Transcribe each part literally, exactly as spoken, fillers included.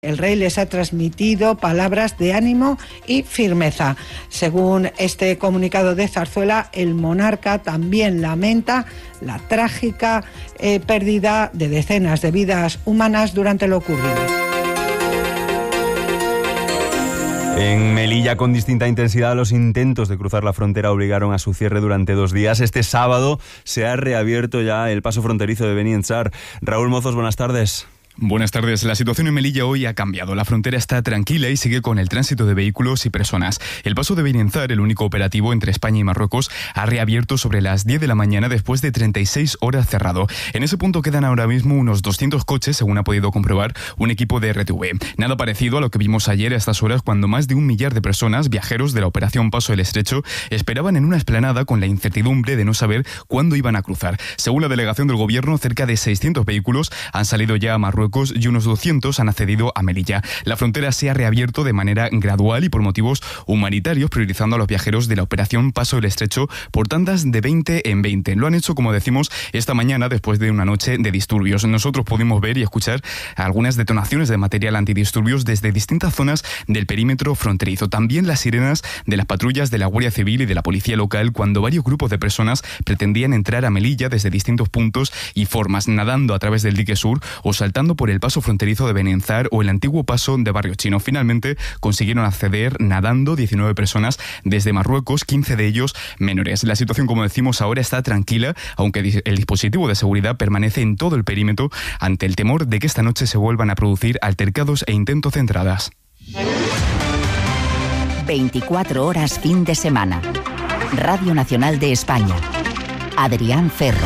El rey les ha transmitido palabras de ánimo y firmeza. Según este comunicado de Zarzuela, el monarca también lamenta la trágica eh, pérdida de decenas de vidas humanas durante lo ocurrido. En Melilla, con distinta intensidad, los intentos de cruzar la frontera obligaron a su cierre durante dos días. Este sábado se ha reabierto ya el paso fronterizo de Benienzar. Raúl Mozos, buenas tardes. Buenas tardes. La situación en Melilla hoy ha cambiado. La frontera está tranquila y sigue con el tránsito de vehículos y personas. El paso de Benienzar, el único operativo entre España y Marruecos, ha reabierto sobre las diez de la mañana después de treinta y seis horas cerrado. En ese punto quedan ahora mismo unos doscientos coches, según ha podido comprobar un equipo de R T V. Nada parecido a lo que vimos ayer a estas horas, cuando más de un millar de personas, viajeros de la operación Paso del Estrecho, esperaban en una explanada con la incertidumbre de no saber cuándo iban a cruzar. Según la delegación del gobierno, cerca de seiscientos vehículos han salido ya a Marruecos y unos doscientos han accedido a Melilla. La frontera se ha reabierto de manera gradual y por motivos humanitarios, priorizando a los viajeros de la operación Paso del Estrecho por tandas de veinte en veinte. Lo han hecho, como decimos, esta mañana después de una noche de disturbios. Nosotros pudimos ver y escuchar algunas detonaciones de material antidisturbios desde distintas zonas del perímetro fronterizo. También las sirenas de las patrullas de la Guardia Civil y de la Policía Local cuando varios grupos de personas pretendían entrar a Melilla desde distintos puntos y formas, nadando a través del dique sur o saltando por el paso fronterizo de Benienzar o el antiguo paso de Barrio Chino. Finalmente consiguieron acceder nadando diecinueve personas desde Marruecos, quince de ellos menores. La situación, como decimos, ahora está tranquila, aunque el dispositivo de seguridad permanece en todo el perímetro ante el temor de que esta noche se vuelvan a producir altercados e intentos de entradas. veinticuatro horas fin de semana. Radio Nacional de España. Adrián Ferro.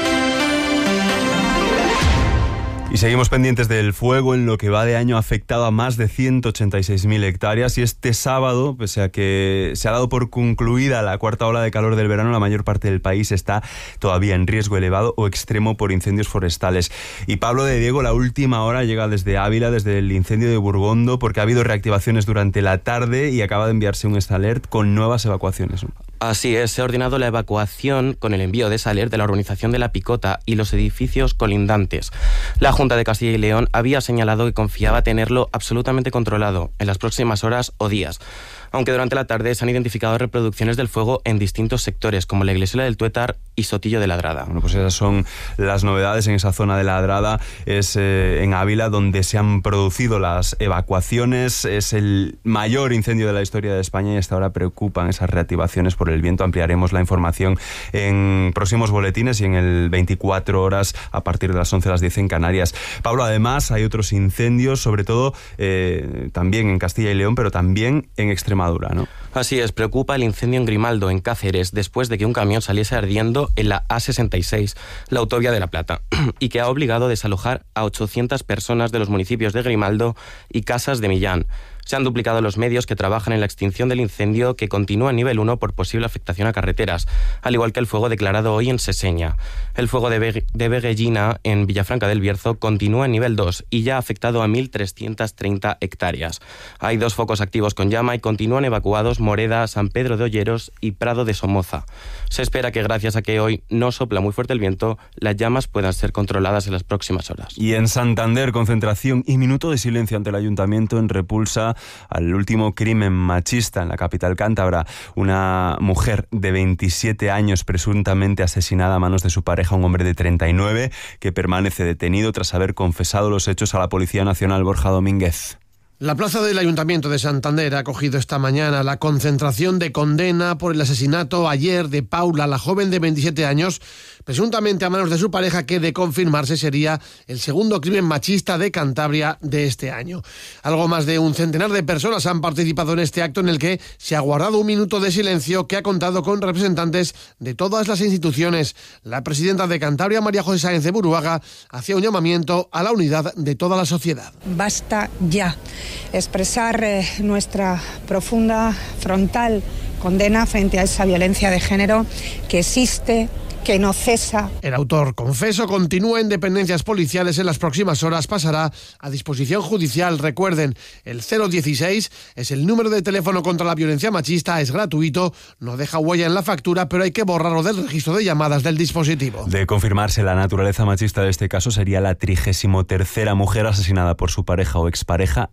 Y seguimos pendientes del fuego. En lo que va de año ha afectado a más de ciento ochenta y seis mil hectáreas y este sábado, pese a que se ha dado por concluida la cuarta ola de calor del verano, la mayor parte del país está todavía en riesgo elevado o extremo por incendios forestales. Y Pablo de Diego, la última hora llega desde Ávila, desde el incendio de Burgondo, porque ha habido reactivaciones durante la tarde y acaba de enviarse un alert con nuevas evacuaciones. Así es, se ha ordenado la evacuación con el envío de esa alert de la urbanización de La Picota y los edificios colindantes. La Junta de Castilla y León había señalado que confiaba tenerlo absolutamente controlado en las próximas horas o días, aunque durante la tarde se han identificado reproducciones del fuego en distintos sectores, como la Iglesia del Tuétar y Sotillo de Ladrada. Bueno, pues esas son las novedades en esa zona de Ladrada. Es eh, en Ávila donde se han producido las evacuaciones. Es el mayor incendio de la historia de España y hasta ahora preocupan esas reactivaciones por el viento. Ampliaremos la información en próximos boletines y en el veinticuatro horas a partir de las once a las diez en Canarias. Pablo, además hay otros incendios, sobre todo eh, también en Castilla y León, pero también en Extremadura, ¿no? Así es, preocupa el incendio en Grimaldo, en Cáceres, después de que un camión saliese ardiendo en la A sesenta y seis, la autovía de La Plata, y que ha obligado a desalojar a ochocientas personas de los municipios de Grimaldo y Casas de Millán. Se han duplicado los medios que trabajan en la extinción del incendio, que continúa en nivel uno por posible afectación a carreteras, al igual que el fuego declarado hoy en Seseña. El fuego de, Be- de Beguellina, en Villafranca del Bierzo, continúa en nivel dos y ya ha afectado a mil trescientas treinta hectáreas. Hay dos focos activos con llama y continúan evacuados Moreda, San Pedro de Olleros y Prado de Somoza. Se espera que gracias a que hoy no sopla muy fuerte el viento, las llamas puedan ser controladas en las próximas horas. Y en Santander, concentración y minuto de silencio ante el ayuntamiento en repulsa al último crimen machista en la capital cántabra. Una mujer de veintisiete años presuntamente asesinada a manos de su pareja, un hombre de treinta y nueve, que permanece detenido tras haber confesado los hechos a la Policía Nacional. Borja Domínguez. La plaza del Ayuntamiento de Santander ha acogido esta mañana la concentración de condena por el asesinato ayer de Paula, la joven de veintisiete años, presuntamente a manos de su pareja, que de confirmarse sería el segundo crimen machista de Cantabria de este año. Algo más de un centenar de personas han participado en este acto en el que se ha guardado un minuto de silencio que ha contado con representantes de todas las instituciones. La presidenta de Cantabria, María José Sáenz de Buruaga, hacía un llamamiento a la unidad de toda la sociedad. Basta ya. Expresar eh, nuestra profunda, frontal condena frente a esa violencia de género que existe, que no cesa. El autor confeso continúa en dependencias policiales. En las próximas horas pasará a disposición judicial. Recuerden, el cero dieciséis es el número de teléfono contra la violencia machista, es gratuito, no deja huella en la factura, pero hay que borrarlo del registro de llamadas del dispositivo. De confirmarse la naturaleza machista de este caso, sería la trigésimo tercera mujer asesinada por su pareja o expareja